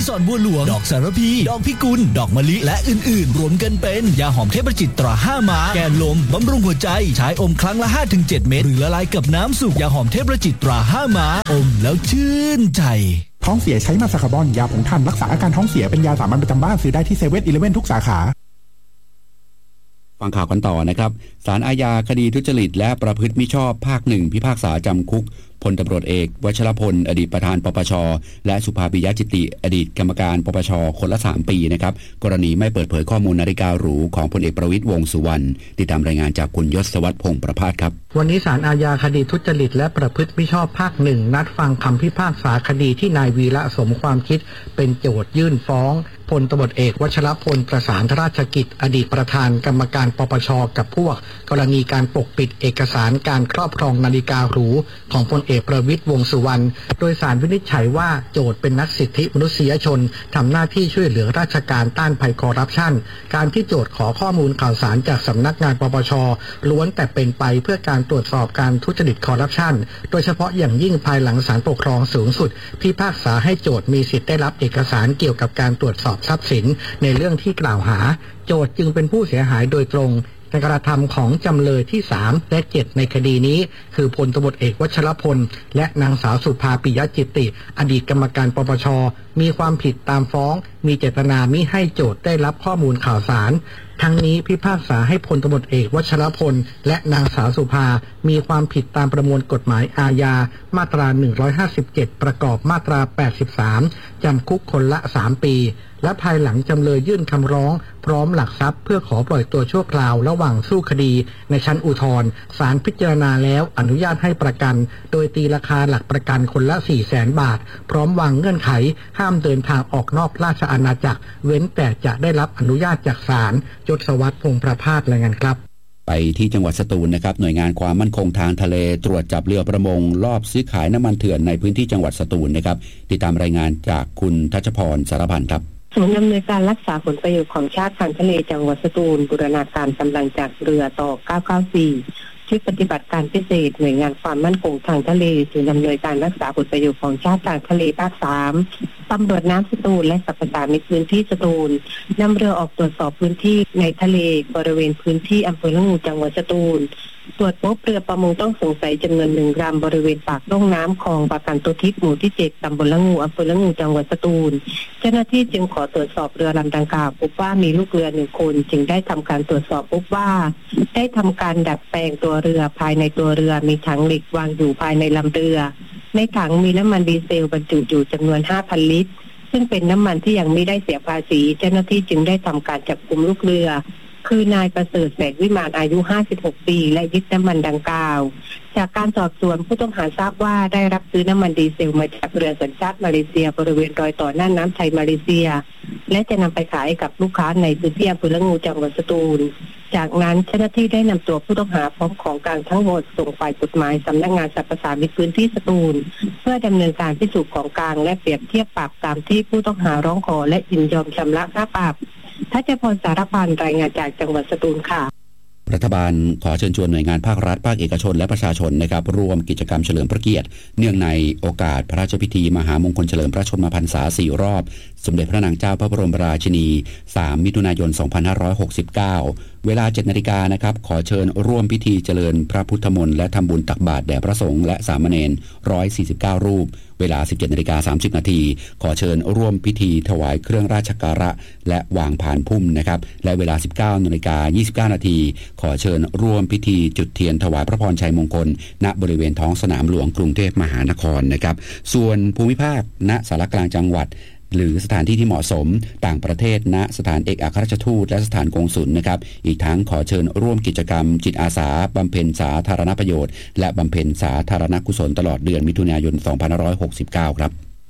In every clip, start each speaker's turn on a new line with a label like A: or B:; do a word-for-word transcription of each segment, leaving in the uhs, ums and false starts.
A: สรบัวหลวงดอกสารพีดอกพิกุลดอกมะลิและอื่นๆรวมกันเป็นยาหอมเทพประจิตตราห้าม้าแกนลมบำรุงหัวใจใช้อมครั้งละ ห้าถึงเจ็ด เม็ดหรือละลายกับน้ำสุกยาหอมเทพประจิตตราห้าม้าอมแล้วชื่นใจ
B: ท้องเสียใช้มาซาคาบอนยาผงท่านรักษาอาการท้องเสียเป็นยาสามัญประจำบ้านซื้อได้ที่เซเว่นอีเลฟเว่นทุกสาขา
C: ฟังข่าวกันต่อนะครับศาลอาญาคดีทุจริตและประพฤติมิชอบภาคหนึ่งพิพากษาจำคุกพลตำรวจเอกวชรพลอดีตประธานปปชและสุภาปิยะจิติอดีตกรรมการปปชคนละสามปีนะครับกรณีไม่เปิดเผยข้อมูลนาฬิกาหรูของพลเอกประวิตรวงษ์สุวรรณติดตามรายงานจากคุณยศวัฒน์พงษ์ประภาสครับ
D: วันนี้ศาลอาญาคดีทุจริตและประพฤติมิชอบภาคหนึ่งนัดฟังคำพิพากษาคดีที่นายวีระสมความคิดเป็นโจทยื่นฟ้องพลตำรวจเอกวชรพลประสานราชกิจอดีตประธานกรรมการปปชกับพวกกรณีการปกปิดเอกสารการครอบครองนาฬิกาหรูของพลเอกประวิตรวงษ์สุวรรณโดยศาลวินิจฉัยว่าโจทเป็นนักสิทธิมนุษยชนทำหน้าที่ช่วยเหลือราชการต้านภัยคอร์รัปชันการที่โจทขอข้อมูลข่าวสารจากสำนักงานปปชล้วนแต่เป็นไปเพื่อการตรวจสอบการทุจริตคอร์รัปชันโดยเฉพาะอย่างยิ่งภายหลังศาลปกครองสูงสุดพิพากษาให้โจทมีสิทธิ์ได้รับเอกสารเกี่ยวกับการตรวจสอบทรัพย์สินในเรื่องที่กล่าวหาโจทจึงเป็นผู้เสียหายโดยตรงในกระทำของจำเลยที่สามและเจ็ดในคดีนี้คือพลตำรวจเอกวชรพลและนางสาวสุภาปิยะจิติอดีตกรรมการปปชมีความผิดตามฟ้องมีเจตนามิให้โจทได้รับข้อมูลข่าวสารทั้งนี้พิพากษาให้พลตำรวจเอกวชรพลและนางสาวสุภามีความผิดตามประมวลกฎหมายอาญามาตราหนึ่งร้อยห้าสิบเจ็ดประกอบมาตราแปดสิบสามจำคุกคนละสามปีและภายหลังจำเลยยื่นคำร้องพร้อมหลักทรัพย์เพื่อขอปล่อยตัวชั่วคราวระหว่างสู้คดีในชั้นอุทธรณ์ศาลพิจารณาแล้วอนุญาตให้ประกันโดยตีราคาหลักประกันคนละ สี่แสน บาทพร้อมวางเงื่อนไขห้ามเดินทางออกนอกราชอาณาจักรเว้นแต่จะได้รับอนุญาตจากศาลยศวัฒน์พงษ์ประภาสรายงานครับ
C: ไปที่จังหวัดสตูลนะครับหน่วยงานความมั่นคงทางทะเลตรวจจับเรือประมงลอบซื้อขายน้ำมันเถื่อนในพื้นที่จังหวัดสตูลนะครับติดตามรายงานจากคุณทัชพรสารพันธ์ครับ
E: ศูนย์อำนวยการรักษาผลประโยชน์ของชาติทางทะเลจังหวัดสตูลบูรณาการกำลังจากเรือต่อเก้าเก้าสี่ชุดปฏิบัติการพิเศษหน่วยงานความมั่นคงทางทะเลศูนย์อำนวยการรักษาผลประโยชน์ของชาติทางทะเลภาคสามตำรวจน้ำสตูลและสรรพสามิตพื้นที่สตูลนำเรือออกตรวจสอบพื้นที่ในทะเลบริเวณพื้นที่อำเภอละงูจังหวัดสตูลตรวจพบเรือประมงต้องสงสัยจำนวนหนึ่งลำบริเวณปากร่องน้ำคลองปากันตุทิศหมู่ที่เจ็ดตำบลละงูอำเภอละงูจังหวัดสตูลเจ้าหน้าที่จึงขอตรวจสอบเรือลำดังกล่าวพบว่ามีลูกเรือหนึ่งคนจึงได้ทำการตรวจสอบพบว่าได้ทำการดัดแปลงตัวเรือภายในตัวเรือมีถังเหล็กวางอยู่ภายในลำเรือในถังมีน้ำมันดีเซลบรรจุอยู่จำนวน ห้าพัน ลิตรซึ่งเป็นน้ำมันที่ยังไม่ได้เสียภาษีเจ้าหน้าที่จึงได้ทำการจับกุมลูกเรือคือนายประเสริฐแสงวิมานอายุห้าสิบหกปีและยึดน้ำมันดังกล่าวจากการสอบสวนผู้ต้องหาทราบว่าได้รับซื้อน้ำมันดีเซลมาจากเรือสัญชาติมาเลเซียบริเวณรอยต่อน่านน้ำไทยมาเลเซียและจะนำไปขายกับลูกค้าในพื้นที่อำเภอละงูจังหวัดสตูลจากนั้นเจ้าหน้าที่ได้นำตัวผู้ต้องหาพร้อมของกลางทั้งหมดส่งฝ่ายกฎหมายสำนักงานสรรพสามิตพื้นที่สตูลเพื่อดำเนินการพิสูจน์ของกลางและเปรียบเทียบปรับตามที่ผู้ต้องหาร้องขอและยินยอมชำระค่าปรับทัชพรสารพันธ์รายงานจากจังหวัดสตูลค่ะ
C: รัฐบาลขอเชิญชวนหน่วยงานภาครัฐภาคเอกชนและประชาชนนะครับร่วมกิจกรรมเฉลิมพระเกียรติเนื่องในโอกาสพระราชพิธีมหามงคลเฉลิมพระชนมพรรษาสี่รอบสมเด็จพระนางเจ้าพระบรมราชินีสามมิถุนายนสองพันห้าร้อยหกสิบเก้าเวลา เจ็ดนาฬิกานะครับขอเชิญร่วมพิธีเจริญพระพุทธมนต์และทำบุญตักบาตรแด่พระสงฆ์และสามเณรหนึ่งร้อยสี่สิบเก้ารูปเวลา สิบเจ็ดนาฬิกาสามสิบนาทีขอเชิญร่วมพิธีถวายเครื่องราชการะและวางพานพุ่มนะครับและเวลา สิบเก้านาฬิกายี่สิบเก้านาทีขอเชิญร่วมพิธีจุดเทียนถวายพระพรชัยมงคลณบริเวณท้องสนามหลวงกรุงเทพมหานครนะครับส่วนภูมิภาคณสารกลางจังหวัดหรือสถานที่ที่เหมาะสมต่างประเทศณสถานเอกอัครราชทูตและสถานกงสุลนะครับอีกทั้งขอเชิญร่วมกิจกรรมจิตอาสาบำเพ็ญสาธารณประโยชน์และบำเพ็ญสาธารณกุศลตลอดเดือนมิถุนายนสองพันห้าร้อยหกสิบเก้าครับ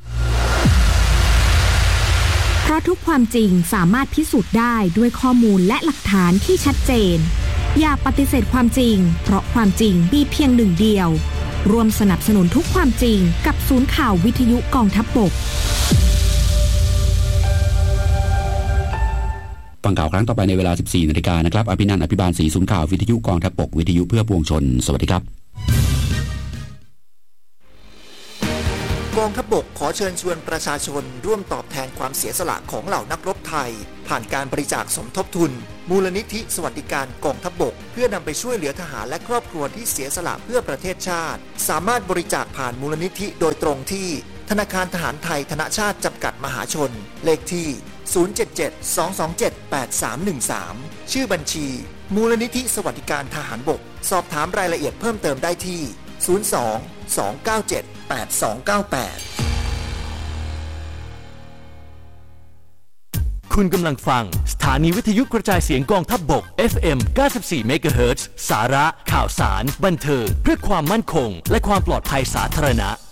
F: เพราะทุกความจริงสามารถพิสูจน์ได้ด้วยข้อมูลและหลักฐานที่ชัดเจนอย่าปฏิเสธความจริงเพราะความจริงมีเพียงหนึ่งเดียวร่วมสนับสนุนทุกความจริงกับศูนย์ข่าววิทยุกองทัพบก
C: ฟังข่าวครั้งต่อไปในเวลา สิบสี่นาฬิกานะครับอภินันท์อภิบาลศรีศูนย์ข่าววิทยุกองทัพบกวิทยุเพื่อปวงชนสวัสดีครับ
G: กองทัพบกขอเชิญชวนประชาชนร่วมตอบแทนความเสียสละของเหล่านักรบไทยผ่านการบริจาคสมทบทุนมูลนิธิสวัสดิการกองทัพบกเพื่อนำไปช่วยเหลือทหารและครอบครัวที่เสียสละเพื่อประเทศชาติสามารถบริจาคผ่านมูลนิธิโดยตรงที่ธนาคารทหารไทยธนชาติจำกัดมหาชนเลขที่ศูนย์ เจ็ด เจ็ด สอง สอง เจ็ด แปด สาม หนึ่ง สามชื่อบัญชีมูลนิธิสวัสดิการทหารบกสอบถามรายละเอียดเพิ่มเติมได้ที่ศูนย์ สอง สอง เก้า เจ็ด แปด สอง เก้า แปด
H: คุณกำลังฟังสถานีวิทยุกระจายเสียงกองทัพบก เอฟ เอ็ม เก้าสิบสี่ เมกะเฮิรตซ์ สาระข่าวสารบันเทิงเพื่อความมั่นคงและความปลอดภัยสาธารณะ